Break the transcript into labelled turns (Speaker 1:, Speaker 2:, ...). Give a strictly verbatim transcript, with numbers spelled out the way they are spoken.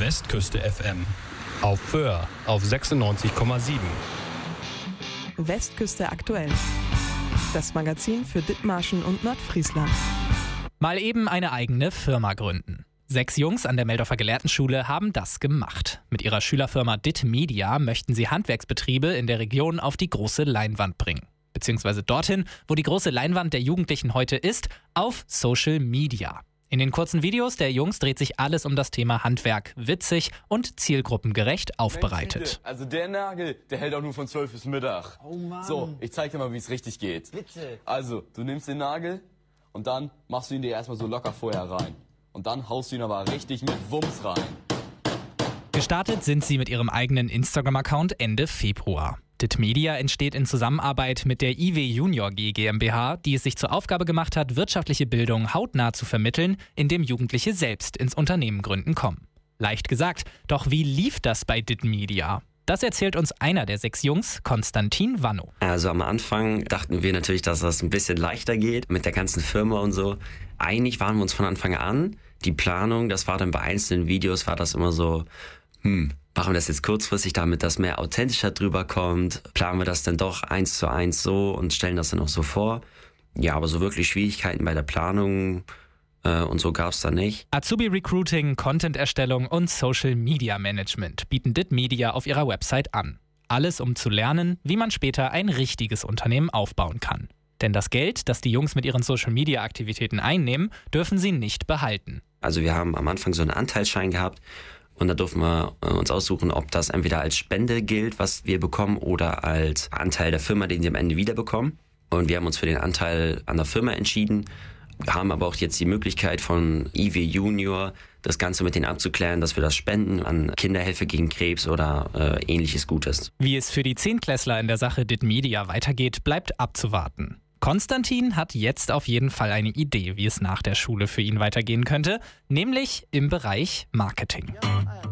Speaker 1: Westküste F M. Auf Föhr auf sechsundneunzig Komma sieben.
Speaker 2: Westküste aktuell. Das Magazin für Dithmarschen und Nordfriesland.
Speaker 3: Mal eben eine eigene Firma gründen. Sechs Jungs an der Meldorfer Gelehrtenschule haben das gemacht. Mit ihrer Schülerfirma Dit Media möchten sie Handwerksbetriebe in der Region auf die große Leinwand bringen. Beziehungsweise dorthin, wo die große Leinwand der Jugendlichen heute ist, auf Social Media. In den kurzen Videos der Jungs dreht sich alles um das Thema Handwerk, witzig und zielgruppengerecht aufbereitet.
Speaker 4: Also der Nagel, der hält auch nur von zwölf bis Mittag.
Speaker 5: Oh Mann.
Speaker 4: So, ich zeig dir mal, wie es richtig geht.
Speaker 5: Bitte.
Speaker 4: Also, du nimmst den Nagel und dann machst du ihn dir erstmal so locker vorher rein. Und dann haust du ihn aber richtig mit Wumms rein.
Speaker 3: Gestartet sind sie mit ihrem eigenen Instagram-Account Ende Februar. Dit Media entsteht in Zusammenarbeit mit der I W Junior G GmbH, die es sich zur Aufgabe gemacht hat, wirtschaftliche Bildung hautnah zu vermitteln, indem Jugendliche selbst ins Unternehmen gründen kommen. Leicht gesagt, doch wie lief das bei Dit Media? Das erzählt uns einer der sechs Jungs, Konstantin Wanno.
Speaker 6: Also am Anfang dachten wir natürlich, dass das ein bisschen leichter geht mit der ganzen Firma und so. Eigentlich waren wir uns von Anfang an. Die Planung, das war dann bei einzelnen Videos, war das immer so, hm, machen wir das jetzt kurzfristig, damit das mehr authentischer drüber kommt? Planen wir das dann doch eins zu eins so und stellen das dann auch so vor? Ja, aber so wirklich Schwierigkeiten bei der Planung äh, und so gab es da nicht.
Speaker 3: Azubi-Recruiting, Content-Erstellung und Social-Media-Management bieten Dit Media auf ihrer Website an. Alles, um zu lernen, wie man später ein richtiges Unternehmen aufbauen kann. Denn das Geld, das die Jungs mit ihren Social-Media-Aktivitäten einnehmen, dürfen sie nicht behalten.
Speaker 6: Also wir haben am Anfang so einen Anteilsschein gehabt. Und da durften wir uns aussuchen, ob das entweder als Spende gilt, was wir bekommen, oder als Anteil der Firma, den sie am Ende wiederbekommen. Und wir haben uns für den Anteil an der Firma entschieden, haben aber auch jetzt die Möglichkeit von I W Junior, das Ganze mit denen abzuklären, dass wir das spenden an Kinderhilfe gegen Krebs oder äh, ähnliches Gutes.
Speaker 3: Wie es für die Zehntklässler in der Sache Dit Media weitergeht, bleibt abzuwarten. Konstantin hat jetzt auf jeden Fall eine Idee, wie es nach der Schule für ihn weitergehen könnte, nämlich im Bereich Marketing.